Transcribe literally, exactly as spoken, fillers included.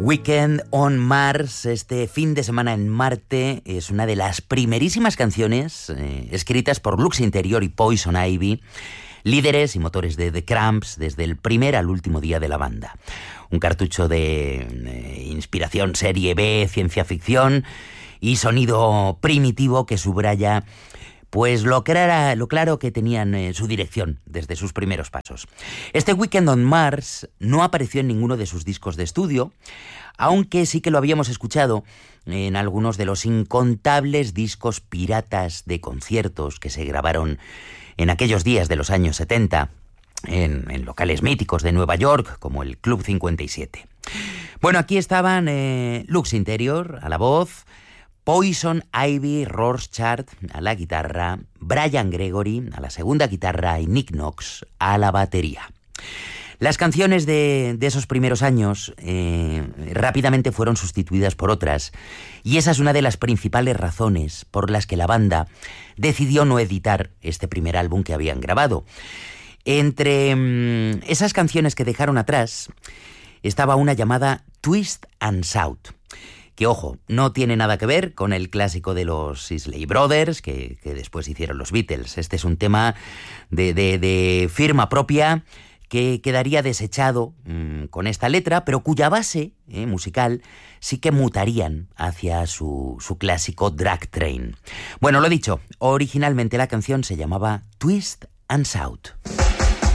Weekend on Mars, este fin de semana en Marte, es una de las primerísimas canciones eh, escritas por Lux Interior y Poison Ivy, líderes y motores de The Cramps desde el primer al último día de la banda. Un cartucho de eh, inspiración serie B, ciencia ficción y sonido primitivo que subraya pues lo, clara, lo claro que tenían eh, su dirección desde sus primeros pasos. Este Weekend on Mars no apareció en ninguno de sus discos de estudio, aunque sí que lo habíamos escuchado en algunos de los incontables discos piratas de conciertos que se grabaron en aquellos días de los años setenta, en, en locales míticos de Nueva York, como el Club cincuenta y siete. Bueno, aquí estaban eh, Lux Interior a la voz, Poison Ivy Rorschach a la guitarra, Brian Gregory a la segunda guitarra y Nick Knox a la batería. Las canciones de, de esos primeros años eh, rápidamente fueron sustituidas por otras, y esa es una de las principales razones por las que la banda decidió no editar este primer álbum que habían grabado. Entre mm, esas canciones que dejaron atrás estaba una llamada Twist and Shout, que, ojo, no tiene nada que ver con el clásico de los Isley Brothers, que, que después hicieron los Beatles. Este es un tema de, de, de firma propia que quedaría desechado mmm, con esta letra, pero cuya base eh, musical sí que mutarían hacia su, su clásico Drag Train. Bueno, lo dicho, originalmente la canción se llamaba Twist and Shout.